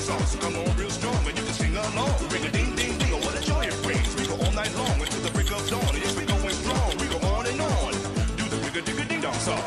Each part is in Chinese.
sauce. Come on, real strong, and you can sing along. Ring a ding ding ding, oh what a joy it brings. We go all night long until the break of dawn. Yes, we going strong. We go on and on. Do the ring a ding a ding dong song.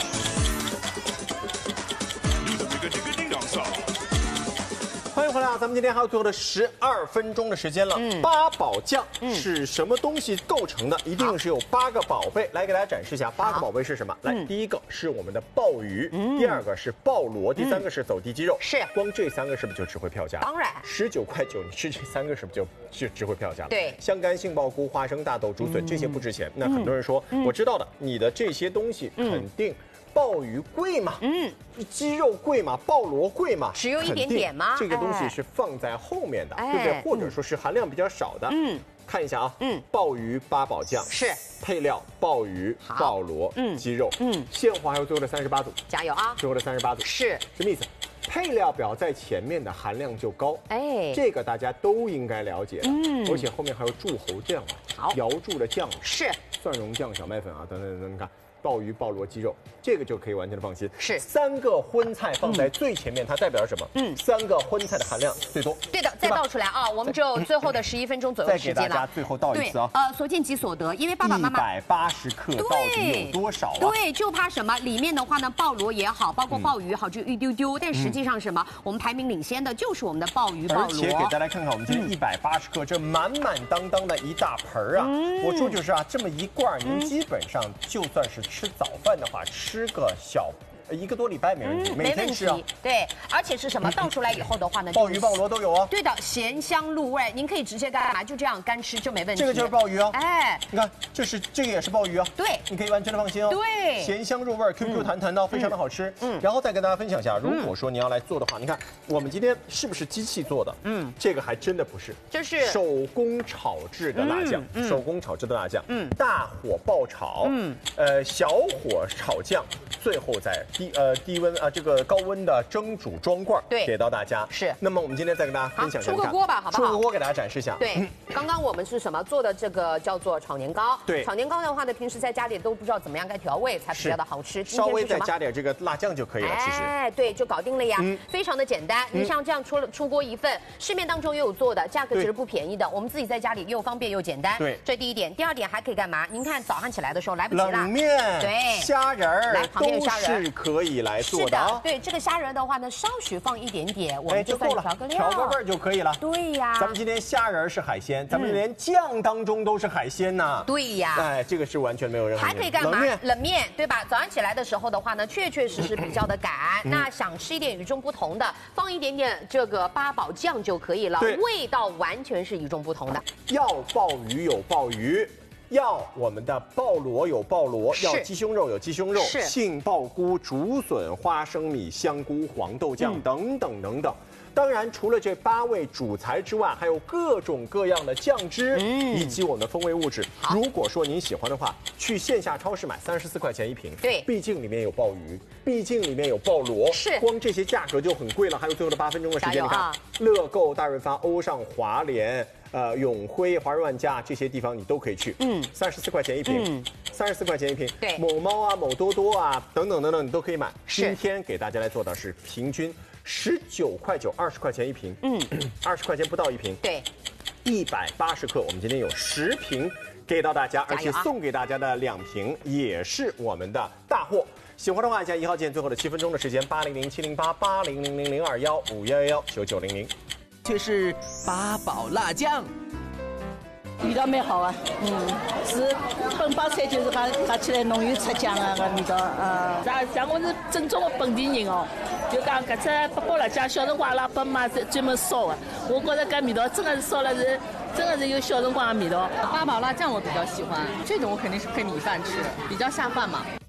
Do the ring a ding a ding dong song. 欢迎回来啊！咱们今天还有最后的12分钟的时间了。八宝酱是什么东西构成的？一定是有8个宝贝。来给大家展示一下8个宝贝是什么。来，第一个是我们的鲍鱼，第二个是鲍螺，第三个是走地鸡肉。 是， 光这3个是不是就值回票价？ 当然 ，19.9块，你吃这3个是不是就值回票价了？ 对， 香干、杏鲍菇、花生、大豆、竹笋这些不值钱。那很多人说，我知道的，你的这些东西肯定。鲍鱼贵嘛？鸡肉贵嘛？鲍螺贵嘛？ 只有一点点吗？ 这个东西是放在后面的，对不对？或者说是含量比较少的。看一下啊，鲍鱼八宝酱是配料：鲍鱼、鲍螺、鸡肉。现货还有最后的38组， 加油啊！ 最后的38组是什么意思？配料表在前面的含量就高， 哎， 这个大家都应该了解的。而且后面还有柱侯酱啊， 好， 瑶柱的酱是蒜蓉酱、小麦粉啊，等等等等，看。鲍鱼、鲍螺、鸡肉，这个就可以完全的放心。 是 3个荤菜放在最前面，它代表什么？3个荤菜的含量最多。 对的，再倒出来啊，我们只有最后的11分钟左右的时间了。 再给大家最后倒一次啊。 所见即所得，因为爸爸妈妈 180克到底有多少啊？ 对，就怕什么？里面的话呢，鲍螺也好，包括鲍鱼也好，就一丢丢。但实际上什么？我们排名领先的就是我们的鲍鱼、鲍螺。 而且给大家看看，我们今天180克，这满满当当的一大盆儿啊！我说就是啊，这么一罐，您基本上就算是吃早饭的话，吃个1个多礼拜没问题，每天吃啊。 对，而且是什么？倒出来以后的话呢， 鲍鱼、鲍螺都有啊。 对的，咸香入味，您可以直接干嘛？就这样干吃就没问题。 这个就是鲍鱼啊， 哎， 你看，这个也是鲍鱼啊。 对， 你可以完全的放心哦。 对， 咸香入味，Q Q 弹弹的，非常的好吃。然后再跟大家分享一下，如果说你要来做的话，你看我们今天是不是机器做的？这个还真的不是， 就是手工炒制的辣酱，手工炒制的辣酱，大火爆炒，小火炒酱，最后再低温啊，这个高温的蒸煮装罐， 对， 给到大家。 是。 那么我们今天再跟大家分享一下， 出个锅吧，好不好？ 出个锅给大家展示一下。 对，刚刚我们是什么做的？这个叫做炒年糕。 对， 炒年糕的话呢，平时在家里都不知道怎么样该调味才比较的好吃。 稍微再加点这个辣酱就可以了，其实。 哎，对，就搞定了呀，非常的简单。你像这样出锅一份，市面当中也有做的，价格其实不便宜的。我们自己在家里又方便又简单。 对， 这第一点。第二点还可以干嘛？您看早上起来的时候来不及了， 冷面、 对， 虾仁儿， 来旁边有虾仁都是可以来做的啊。 对，这个虾仁的话呢，稍许放一点点，我们就够了，调个味儿就可以了。 对呀， 咱们今天虾仁是海鲜，咱们连酱当中都是海鲜呐。 对呀， 哎，这个是完全没有任何。 还可以干嘛？冷面，对吧？早上起来的时候的话呢，确实比较的赶。那想吃一点与众不同的，放一点点这个八宝酱就可以了，味道完全是与众不同的。 要鲍鱼有鲍鱼。要我们的鲍螺有鲍螺，要鸡胸肉有鸡胸肉，杏鲍菇、竹笋、花生米、香菇、黄豆酱等等等等。当然，除了这8味主材之外，还有各种各样的酱汁，以及我们的风味物质。如果说您喜欢的话，去线下超市买34块钱一瓶。 对， 毕竟里面有鲍鱼，毕竟里面有鲍螺，光这些价格就很贵了。还有最后的8分钟的时间，你看，乐购、大润发、欧尚、华联。永辉、华润万家这些地方你都可以去，34块钱一瓶，34块钱一瓶。 对， 某猫啊、某多多啊等等等等，你都可以买。今天给大家来做的是平均19.9块，20块钱一瓶，20块钱不到一瓶。 对 ，180克，我们今天有10瓶给到大家，而且送给大家的2瓶也是我们的大货。喜欢的话，加1号键，最后的7分钟的时间，80070880000215119900。 却是八宝辣酱， 味道蛮好啊，是本把菜就是它起来浓郁出酱啊个味道， 像我是正宗的本地人哦，就讲搿只八宝辣酱，小辰光阿拉爸妈专门烧的，我觉着搿味道真的是烧了是，真的是有小辰光的味道。 八宝辣酱我比较喜欢，这种我肯定是配米饭吃，比较下饭嘛。